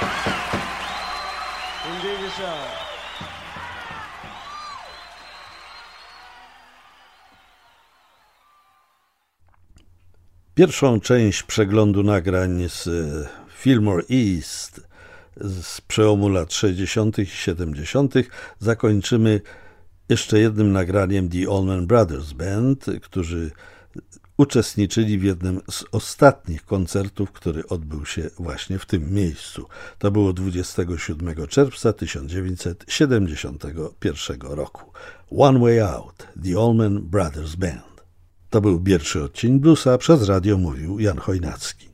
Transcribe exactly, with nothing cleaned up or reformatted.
Indeed, sir. Pierwszą część przeglądu nagrań z Fillmore East z przełomu lat sześćdziesiątych i siedemdziesiątych zakończymy jeszcze jednym nagraniem The Allman Brothers Band, którzy uczestniczyli w jednym z ostatnich koncertów, który odbył się właśnie w tym miejscu. To było dwudziestego siódmego czerwca tysiąc dziewięćset siedemdziesiątego pierwszego roku. One Way Out, The Allman Brothers Band. To był pierwszy odcinek bluesa, przez radio mówił Jan Chojnacki.